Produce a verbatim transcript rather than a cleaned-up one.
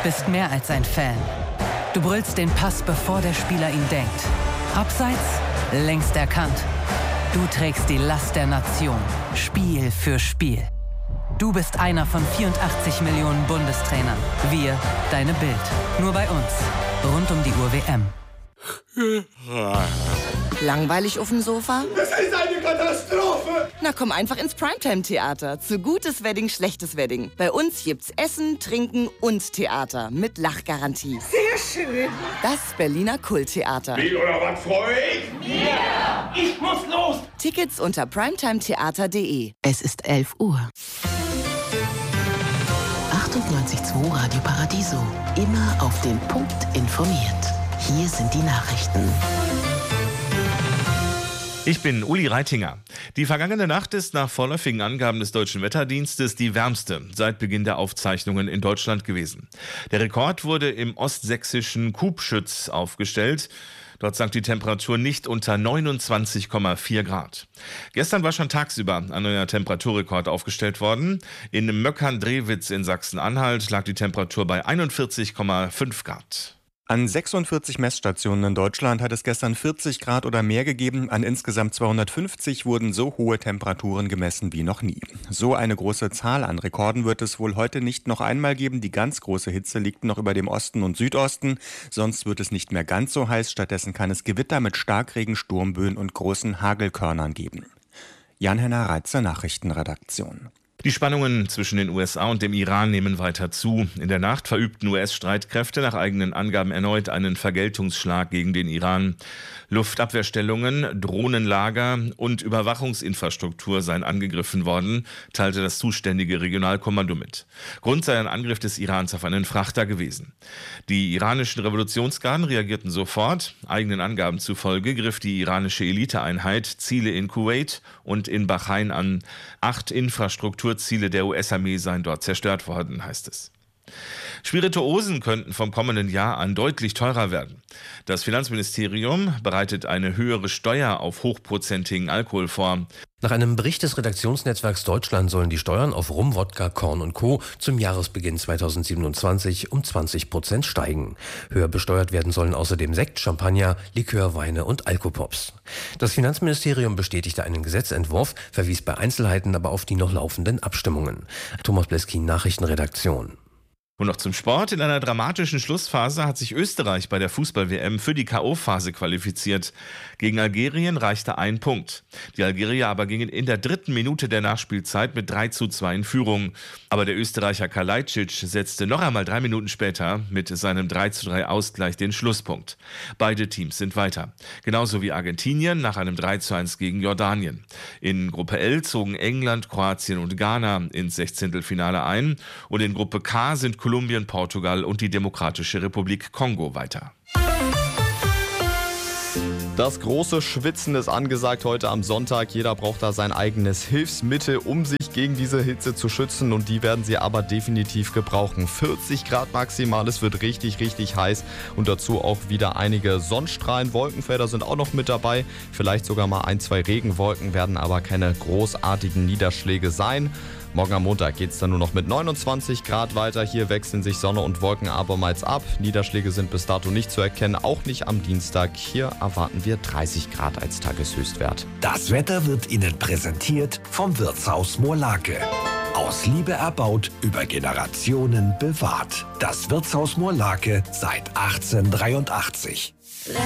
bist mehr als ein Fan. Du brüllst den Pass, bevor der Spieler ihn denkt. Abseits, längst erkannt. Du trägst die Last der Nation, Spiel für Spiel. Du bist einer von vierundachtzig Millionen Bundestrainern. Wir, deine Bild. Nur bei uns. Rund um die Uhr W M. Langweilig auf dem Sofa? Das ist eine Katastrophe! Na komm einfach ins Primetime-Theater. Zu gutes Wedding, schlechtes Wedding. Bei uns gibt's Essen, Trinken und Theater. Mit Lachgarantie. Sehr schön! Das Berliner Kulttheater. Wie oder was, freue ich? Ja! Ich muss los! Tickets unter primetimetheater punkt de. Es ist elf Uhr. achtundneunzig Komma zwei Radio Paradiso. Immer auf den Punkt informiert. Hier sind die Nachrichten. Ich bin Uli Reitinger. Die vergangene Nacht ist nach vorläufigen Angaben des Deutschen Wetterdienstes die wärmste seit Beginn der Aufzeichnungen in Deutschland gewesen. Der Rekord wurde im ostsächsischen Kubschütz aufgestellt. Dort sank die Temperatur nicht unter neunundzwanzig Komma vier Grad. Gestern war schon tagsüber ein neuer Temperaturrekord aufgestellt worden. In Möckern-Drewitz in Sachsen-Anhalt lag die Temperatur bei einundvierzig Komma fünf Grad. An sechsundvierzig Messstationen in Deutschland hat es gestern vierzig Grad oder mehr gegeben. An insgesamt zweihundertfünfzig wurden so hohe Temperaturen gemessen wie noch nie. So eine große Zahl an Rekorden wird es wohl heute nicht noch einmal geben. Die ganz große Hitze liegt noch über dem Osten und Südosten. Sonst wird es nicht mehr ganz so heiß. Stattdessen kann es Gewitter mit Starkregen, Sturmböen und großen Hagelkörnern geben. Jan-Henner Reitzer, Nachrichtenredaktion. Die Spannungen zwischen den U S A und dem Iran nehmen weiter zu. In der Nacht verübten U S-Streitkräfte nach eigenen Angaben erneut einen Vergeltungsschlag gegen den Iran. Luftabwehrstellungen, Drohnenlager und Überwachungsinfrastruktur seien angegriffen worden, teilte das zuständige Regionalkommando mit. Grund sei ein Angriff des Irans auf einen Frachter gewesen. Die iranischen Revolutionsgarden reagierten sofort. Eigenen Angaben zufolge griff die iranische Eliteeinheit Ziele in Kuwait und in Bahrain an. Acht Infrastrukturziele der U S-Armee seien dort zerstört worden, heißt es. Spirituosen könnten vom kommenden Jahr an deutlich teurer werden. Das Finanzministerium bereitet eine höhere Steuer auf hochprozentigen Alkohol vor. Nach einem Bericht des Redaktionsnetzwerks Deutschland sollen die Steuern auf Rum, Wodka, Korn und Co. zum Jahresbeginn zweitausendsiebenundzwanzig um zwanzig Prozent steigen. Höher besteuert werden sollen außerdem Sekt, Champagner, Likör, Weine und Alkopops. Das Finanzministerium bestätigte einen Gesetzentwurf, verwies bei Einzelheiten aber auf die noch laufenden Abstimmungen. Thomas Bleskin, Nachrichtenredaktion. Und noch zum Sport. In einer dramatischen Schlussphase hat sich Österreich bei der Fußball-W M für die K O-Phase qualifiziert. Gegen Algerien reichte ein Punkt. Die Algerier aber gingen in der dritten Minute der Nachspielzeit mit drei zu zwei in Führung. Aber der Österreicher Kalajdzic setzte noch einmal drei Minuten später mit seinem drei zu drei Ausgleich den Schlusspunkt. Beide Teams sind weiter. Genauso wie Argentinien nach einem drei zu eins gegen Jordanien. In Gruppe L zogen England, Kroatien und Ghana ins Sechzehntelfinale ein. Und in Gruppe K sind Kolumbien, Portugal und die Demokratische Republik Kongo weiter. Das große Schwitzen ist angesagt heute am Sonntag. Jeder braucht da sein eigenes Hilfsmittel, um sich gegen diese Hitze zu schützen. Und die werden sie aber definitiv gebrauchen. vierzig Grad maximal, es wird richtig, richtig heiß. Und dazu auch wieder einige Sonnenstrahlen. Wolkenfelder sind auch noch mit dabei. Vielleicht sogar mal ein, zwei Regenwolken, werden aber keine großartigen Niederschläge sein. Morgen am Montag geht es dann nur noch mit neunundzwanzig Grad weiter. Hier wechseln sich Sonne und Wolken abermals ab. Niederschläge sind bis dato nicht zu erkennen, auch nicht am Dienstag. Hier erwarten wir dreißig Grad als Tageshöchstwert. Das Wetter wird Ihnen präsentiert vom Wirtshaus Moorlake. Aus Liebe erbaut, über Generationen bewahrt. Das Wirtshaus Moorlake seit achtzehnhundertdreiundachtzig.